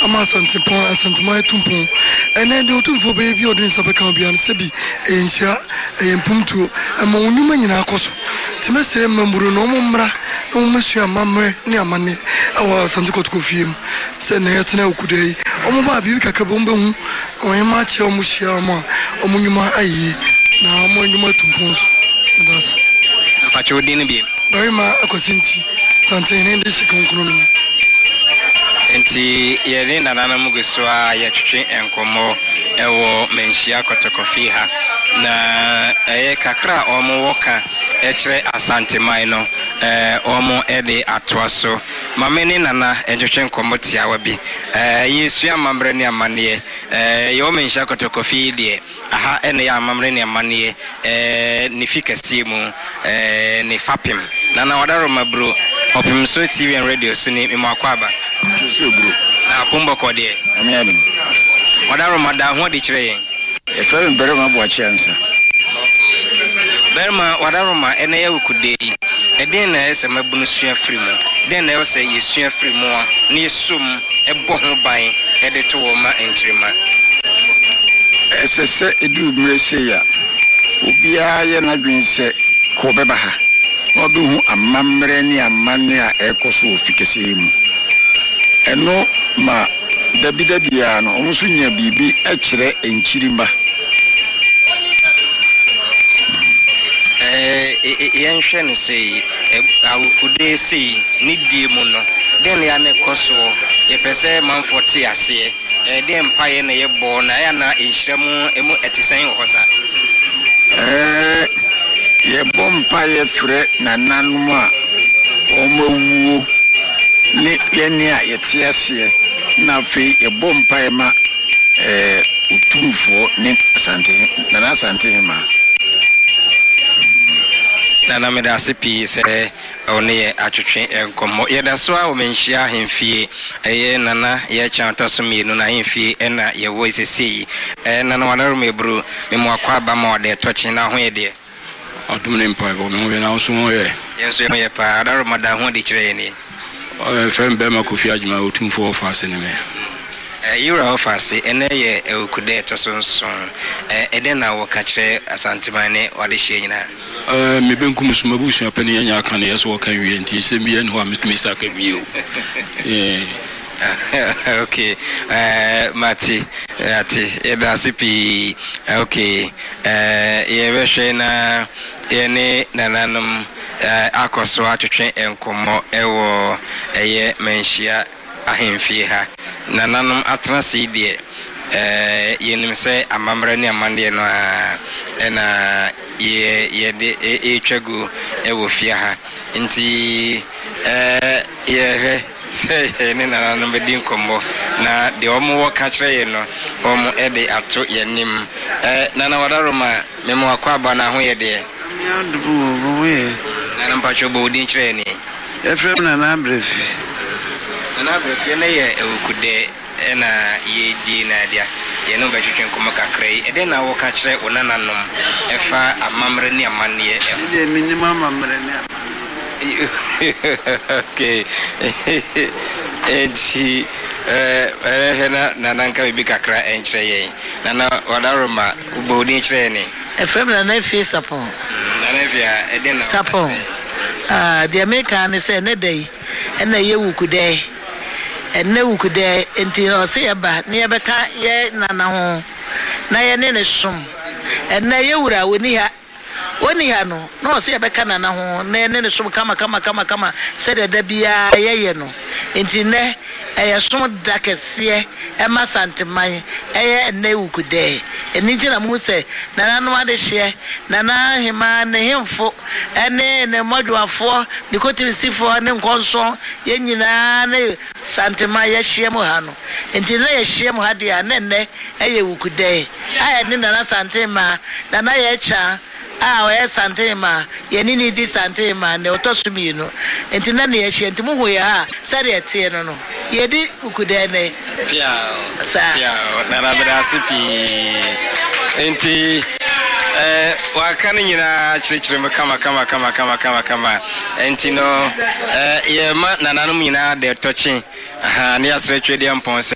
ama santipon asantima tumpon ene de otumfo baby odin sabeka bia no sebi enhia empumtu ama onwuma nyina akoso timesere mamburu no mommra no mesua mamre ne amane awa santikotko fiem se na yetena okudei omo ba bibi kakabo mbehu oyema che omo hia ma omo nwuma ayi na omo nwuma tumpon so das pacho din bi barima akosinti santene de shikonkono enti yere nanana muguswa ya twetwe enkomo ewo menhia kotokofi ha na kakra omo woka ekire asantemai no omo ede atoaso mameni nana twetwe enkomo tiawa bi yesu amamre ne amane yo menhia kotokofi de aha ene ya amamre ne amane ni fikasi mu ni fapim nana wadaro mabro opim so TV and radio suni mimo akwaba so bro na pombo kode amiadum wadaro mada ho de kire yen e fe berema bo achiansa berema wadaro ma ene ya ukude eden na ese mabunu sua free mu den na ese yesua free mu a na yesum ebo ho ban ede to wo ma enchirima esese edu mrese ya obia ye na dwense ko beba ha odu amamre ni amane a ekoso ofikese mu eno ma dabidabia no omuso nya bibi ekire enchirima yenhwe no sei awukude sei ni die mu no den ya ne koso ye pese manfoti ase den paye na ye bo na ya na enhiremu emu etisen wo hosa ye bompa ye fre na nanum a omawu ni ye ni a ye tiase na fe ye bompa ye ma utumfo ni asante na asante ma na me da sepi se one atwetwe enkomo ye da so a o menhia hemfie eye nana ye chanta so mienu na hemfie na ye wo isesi nana wanaro mebru me mo akwaba ma ode tochi na ho ye de Adumne mpa bo me ho na so ho ye yenso ye pa adaro mada ho de kire ni fem be ma kofi adwuma otumfo ofase ne me yura ofase ene ye ekude to sonson eden na wo ka kire asantimane wade hye nyina me benkum sumabu su apani anya aka ne yeso ka wie nti se mi en ho ametumi saka wie okay mati ati eda sipi okay ye behwe na ye ne nananum akoso atwetwe enkomo ewo eye menhia ahemfie ha nananum atrase die yenim se amamre ne amande no na ye de twagu ewo fie ha nti ye say ne na no be din kombo na de omo wo ka kire ye no omo e de ato ye nim na na wadaro ma memo akwa ba na ho ye de ya dubu we na na pacho bo din kire ni efrem na brefi na ye ekude na ye di na dia ye no be twetwen komo kakra e de na wo ka kire onananom efa amamre ni amane e de minimum amamre ni okay eti na nanka bi kakra enchre yen na wadaroma ubodi chre ni efem na fie sapon na fia eden na sapon the American is say ne dey na ye wukude enne wukude enti o se ye ba ne ye beka ye nana ho na ye ne som enne ye wura woni ha woni ha no no se yebeka nana ho na ne som kama se de bia ye no enti ne eye som dakese e ma santeman eye ne wukude eni ti na mu se nana no ade hye nana hima ne hemfo ene ne modwafo de kotimi sifo ne nkonso ye nyina ne santeman ye hye mu ha no enti ne ye hye mu ha de a ne eye wukude aye ne nana santeman nana ye cha we santema ye nini di santema ne otosumi no enti na ne ye hye enti mu ho ya ha sare etie no no ye di ukude ne pia na na bra sipi enti wakani nyina chirichiri kama enti no ye ma nananum nyina de tochi aha ne asre twede ampon